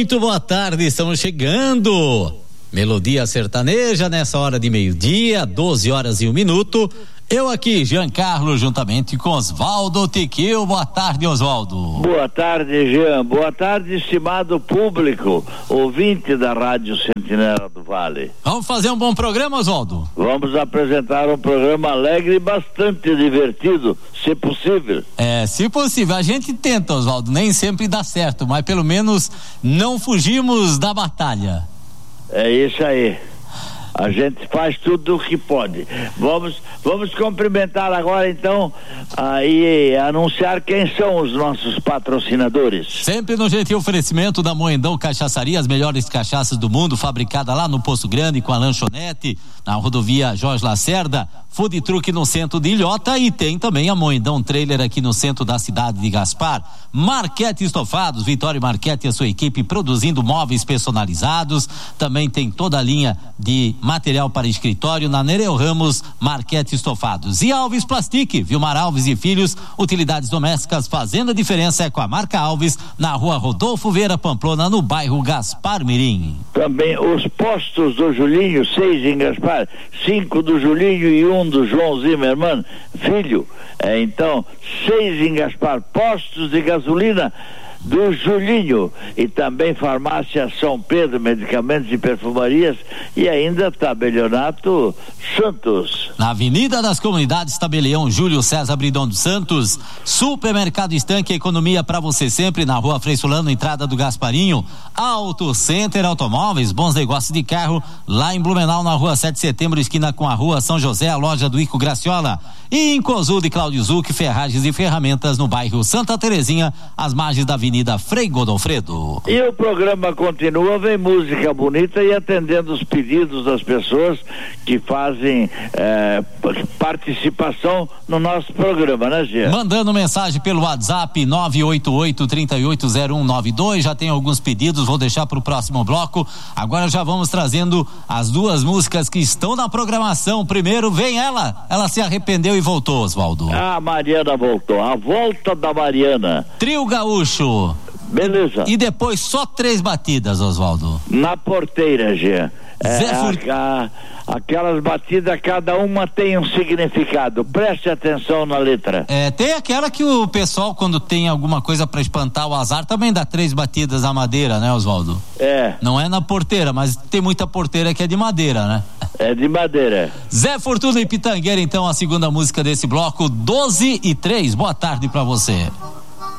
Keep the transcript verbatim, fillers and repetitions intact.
Muito boa tarde, estamos chegando. Melodia sertaneja nessa hora de meio-dia, doze horas e um minuto. Eu aqui, Giancarlo, juntamente com Oswaldo Tiquil. Boa tarde, Oswaldo. Boa tarde, Jean. Boa tarde, estimado público, ouvinte da Rádio Sentinela do Vale. Vamos fazer um bom programa, Oswaldo? Vamos apresentar um programa alegre e bastante divertido, se possível. É, se possível. A gente tenta, Oswaldo, nem sempre dá certo, mas pelo menos não fugimos da batalha. É isso aí. A gente faz tudo o que pode. Vamos, vamos cumprimentar agora então uh, e anunciar quem são os nossos patrocinadores. Sempre no gentil oferecimento da Moendão Cachaçaria, as melhores cachaças do mundo, fabricada lá no Poço Grande com a lanchonete, na rodovia Jorge Lacerda, food truck no centro de Ilhota, e tem também a Moendão Trailer aqui no centro da cidade de Gaspar. Marquete Estofados, Vitória Marquete e a sua equipe produzindo móveis personalizados. Também tem toda a linha de material para escritório na Nereu Ramos Marquete Estofados. E Alves Plastic, Vilmar Alves e Filhos, utilidades domésticas, fazendo a diferença é com a marca Alves, na rua Rodolfo Vieira Pamplona, no bairro Gaspar Mirim. Também os postos do Julinho, seis em Gaspar, cinco do Julinho e um do João Zimmermann Filho. É, então, seis em Gaspar, postos de gasolina do Julinho, e também farmácia São Pedro, medicamentos e perfumarias, e ainda Tabelionato Santos. Na Avenida das Comunidades, Tabelião Júlio César Bridão dos Santos. Supermercado Estanque, economia para você sempre, na rua Frei Solano, entrada do Gasparinho. Auto Center Automóveis, bons negócios de carro, lá em Blumenau, na rua sete de setembro, esquina com a rua São José, a loja do Ico Graciola. E em Cosul de Cláudio Zuc, ferragens e ferramentas no bairro Santa Terezinha, às margens da Avenida Frei Godofredo. E o programa continua, vem música bonita e atendendo os pedidos das pessoas que fazem é, participação no nosso programa, né, Gia? Mandando mensagem pelo WhatsApp nove oito oito, três oito zero um nove dois, já tem alguns pedidos, vou deixar para o próximo bloco. Agora já vamos trazendo as duas músicas que estão na programação. Primeiro vem ela, ela se arrependeu e voltou, Oswaldo. A Mariana voltou, a volta da Mariana. Trio Gaúcho. Beleza. E depois só três batidas, Oswaldo. Na porteira, Jean. É, Zé Fur... a, a, aquelas batidas, cada uma tem um significado. Preste atenção na letra. É, tem aquela que o pessoal, quando tem alguma coisa para espantar o azar, também dá três batidas na madeira, né, Oswaldo? É. Não é na porteira, mas tem muita porteira que é de madeira, né? É de madeira. Zé Fortuna e Pitangueira, então, a segunda música desse bloco, doze e três. Boa tarde para você.